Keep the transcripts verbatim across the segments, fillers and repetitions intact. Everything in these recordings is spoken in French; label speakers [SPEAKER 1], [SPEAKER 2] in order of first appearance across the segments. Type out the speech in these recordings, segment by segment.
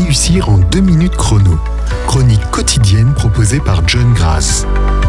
[SPEAKER 1] Réussir en deux minutes chrono. Chronique quotidienne proposée par John Grass.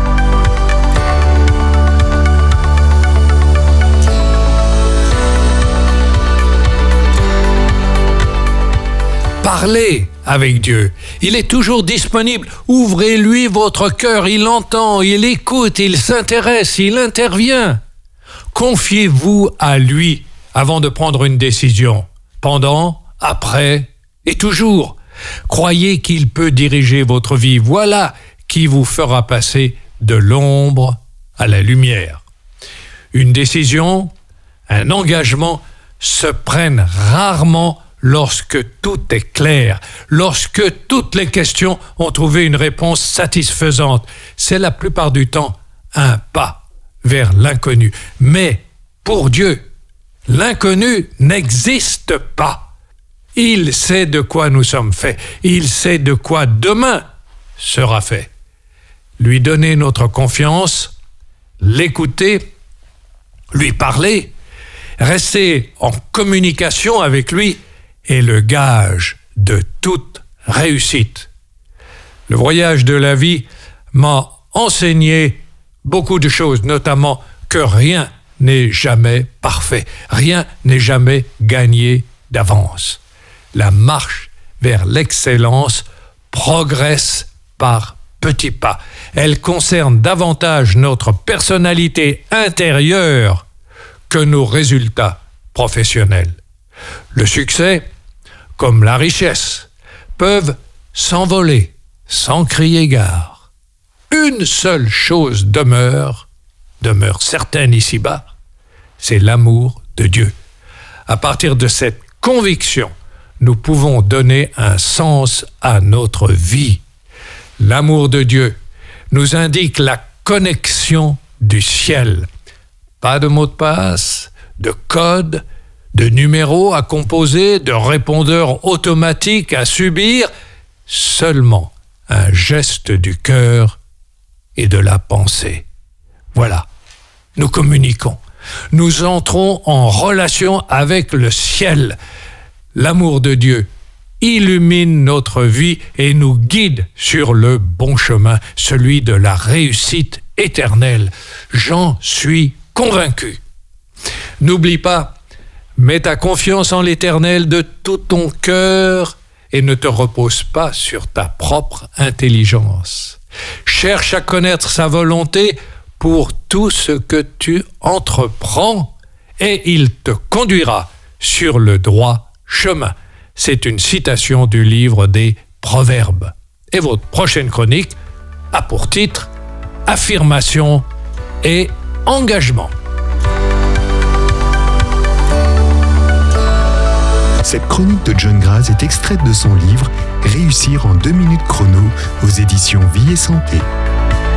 [SPEAKER 2] Parlez avec Dieu. Il est toujours disponible. Ouvrez-lui votre cœur. Il entend, il écoute, il s'intéresse, il intervient. Confiez-vous à lui avant de prendre une décision. Pendant, après et toujours. Croyez qu'il peut diriger votre vie. Voilà qui vous fera passer de l'ombre à la lumière. Une décision, un engagement se prennent rarement lorsque tout est clair, lorsque toutes les questions ont trouvé une réponse satisfaisante. C'est la plupart du temps un pas vers l'inconnu. Mais pour Dieu, l'inconnu n'existe pas. Il sait de quoi nous sommes faits. Il sait de quoi demain sera fait. Lui donner notre confiance, l'écouter, lui parler, rester en communication avec lui est le gage de toute réussite. Le voyage de la vie m'a enseigné beaucoup de choses, notamment que rien n'est jamais parfait, rien n'est jamais gagné d'avance. La marche vers l'excellence progresse par petits pas. Elle concerne davantage notre personnalité intérieure que nos résultats professionnels. Le succès, comme la richesse, peuvent s'envoler sans crier gare. Une seule chose demeure, demeure certaine ici-bas, c'est l'amour de Dieu. À partir de cette conviction, nous pouvons donner un sens à notre vie. L'amour de Dieu nous indique la connexion du ciel. Pas de mot de passe, de code, de numéros à composer, de répondeurs automatiques à subir, seulement un geste du cœur et de la pensée. Voilà, nous communiquons. Nous entrons en relation avec le ciel. L'amour de Dieu illumine notre vie et nous guide sur le bon chemin, celui de la réussite éternelle. J'en suis convaincu. N'oublie pas, mets ta confiance en l'Éternel de tout ton cœur et ne te repose pas sur ta propre intelligence. Cherche à connaître sa volonté pour tout ce que tu entreprends et il te conduira sur le droit chemin. C'est une citation du livre des Proverbes. Et votre prochaine chronique a pour titre « Affirmation et engagement ».
[SPEAKER 1] Cette chronique de John Grass est extraite de son livre « Réussir en deux minutes chrono » aux éditions Vie et Santé.